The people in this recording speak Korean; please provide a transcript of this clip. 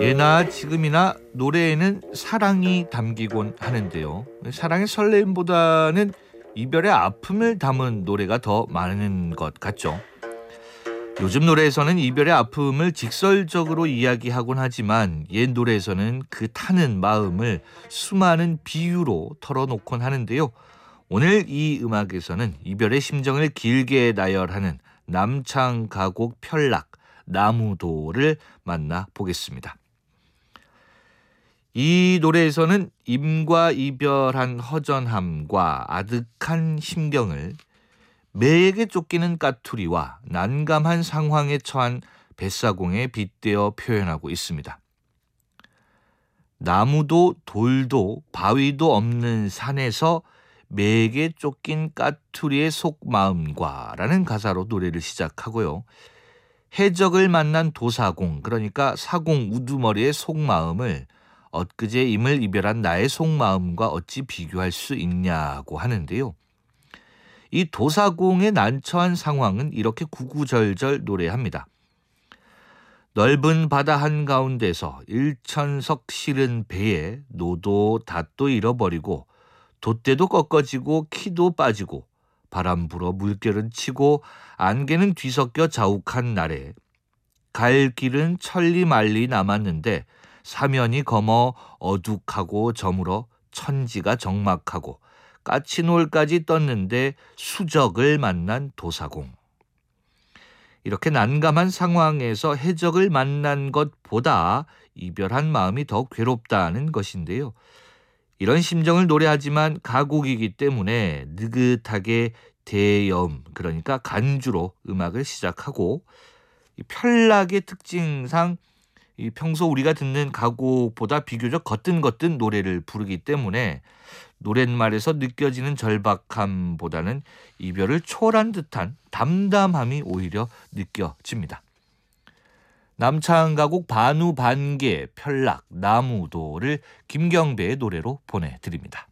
예나 지금이나 노래에는 사랑이 담기곤 하는데요. 사랑의 설렘보다는 이별의 아픔을 담은 노래가 더 많은 것 같죠. 요즘 노래에서는 이별의 아픔을 직설적으로 이야기하곤 하지만 옛 노래에서는 그 타는 마음을 수많은 비유로 털어놓곤 하는데요. 오늘 이 음악에서는 이별의 심정을 길게 나열하는 남창 가곡 편락, 나무도를 만나보겠습니다. 이 노래에서는 임과 이별한 허전함과 아득한 심경을 매에게 쫓기는 까투리와 난감한 상황에 처한 뱃사공에 빗대어 표현하고 있습니다. 나무도 돌도 바위도 없는 산에서 매에게 쫓긴 까투리의 속마음과 라는 가사로 노래를 시작하고요. 해적을 만난 도사공, 그러니까 사공 우두머리의 속마음을 엊그제 임을 이별한 나의 속마음과 어찌 비교할 수 있냐고 하는데요. 이 도사공에 난처한 상황은 이렇게 구구절절 노래합니다. 넓은 바다 한가운데서 일천석 실은 배에 노도 닷도 잃어버리고 돛대도 꺾어지고 키도 빠지고 바람 불어 물결은 치고 안개는 뒤섞여 자욱한 날에 갈 길은 천리만리 남았는데 사면이 검어 어둑하고 저물어 천지가 적막하고 까치놀까지 떴는데 수적을 만난 도사공. 이렇게 난감한 상황에서 해적을 만난 것보다 이별한 마음이 더 괴롭다는 것인데요. 이런 심정을 노래하지만 가곡이기 때문에 느긋하게 대여음, 그러니까 간주로 음악을 시작하고 이 편락의 특징상 이 평소 우리가 듣는 가곡보다 비교적 거뜬거뜬 노래를 부르기 때문에 노랫말에서 느껴지는 절박함보다는 이별을 초월한 듯한 담담함이 오히려 느껴집니다. 남창 가곡 반우반개, 편락, 나무도를 김경배의 노래로 보내드립니다.